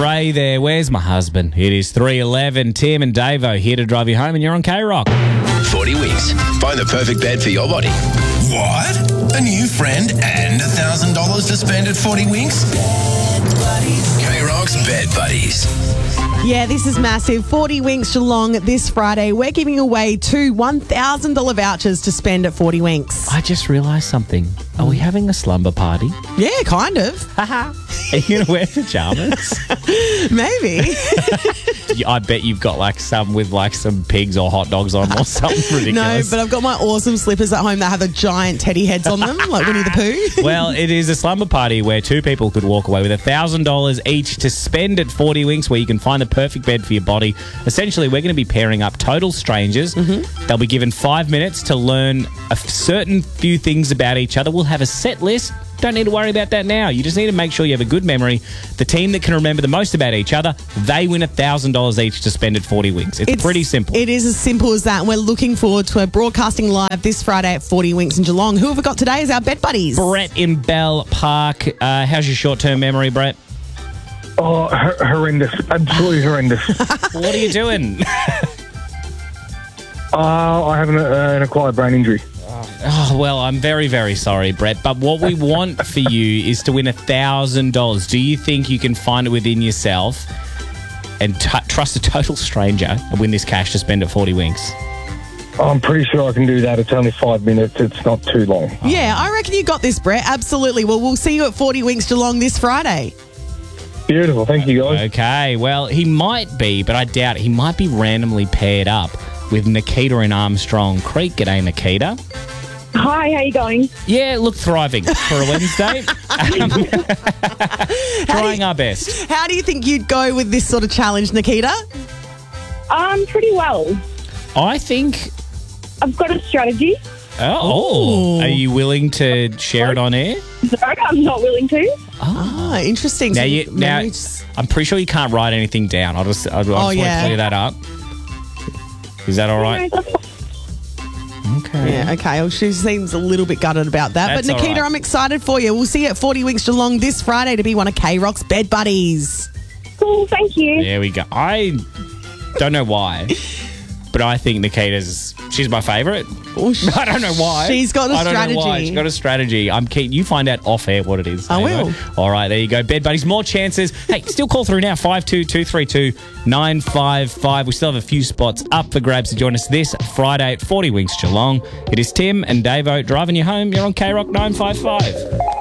Ray there. Where's my husband? It is 3:11. Tim and Davo here to drive you home, and you're on K-Rock. 40 Winks. Find the perfect bed for your body. What? A new friend and $1,000 to spend at 40 Winks? K-Rock's Bed Buddies. Yeah, this is massive. 40 Winks Geelong this Friday. We're giving away two $1,000 vouchers to spend at 40 Winks. I just realised something. Are we having a slumber party? Yeah, kind of. Are you going to wear pajamas? Maybe. I bet you've got like some with like some pigs or hot dogs on or something ridiculous. No, but I've got my awesome slippers at home that have the giant teddy heads on them, like Winnie the Pooh. Well, it is a slumber party where two people could walk away with $1,000 each to spend at 40 Winks, where you can find the perfect bed for your body. Essentially, we're going to be pairing up total strangers. Mm-hmm. They'll be given 5 minutes to learn a certain few things about each other. We'll have a set list. Don't need to worry about that now. You just need to make sure you have a good memory. The team that can remember the most about each other, they win $1,000 each to spend at 40 Winks. It's pretty simple. It is as simple as that. And we're looking forward to broadcasting live this Friday at 40 Winks in Geelong. Who have we got today as our bed buddies? Brett in Bell Park. How's your short-term memory, Brett? Oh, horrendous. Absolutely horrendous. What are you doing? I have an acquired brain injury. Oh, well, I'm very, very sorry, Brett. But what we want for you is to win $1,000. Do you think you can find it within yourself and trust a total stranger and win this cash to spend at 40 Winks? I'm pretty sure I can do that. It's only 5 minutes. It's not too long. Yeah, I reckon you got this, Brett. Absolutely. Well, we'll see you at 40 Winks Geelong this Friday. Beautiful. Thank you, guys. Okay. Well, he might be, but I doubt it. He might be randomly paired up with Nikita in Armstrong Creek. G'day, Nikita. Hi, how you going? Yeah, look, thriving for a Wednesday. Trying our best. How do you think you'd go with this sort of challenge, Nikita? Pretty well. I think... I've got a strategy. Oh. Are you willing to share it on air? No, I'm not willing to. Ah, interesting. Now, I'm pretty sure you can't write anything down. I just want to clear that up. Is that all right? Okay. Yeah, okay. Well, she seems a little bit gutted about that. That's but Nikita, all right. I'm excited for you. We'll see you at 40 Winks Geelong this Friday to be one of K-Rock's bed buddies. Cool, thank you. There we go. I don't know why, but I think she's my favourite. I don't know why. She's got a strategy. I don't know why. She's got a strategy. I'm keen. You find out off air what it is. I will. All right, there you go. Bed buddies, more chances. Hey, still call through now. 52232 955. We still have a few spots up for grabs to join us this Friday at 40 Winks Geelong. It is Tim and Davo driving you home. You're on K-Rock 955.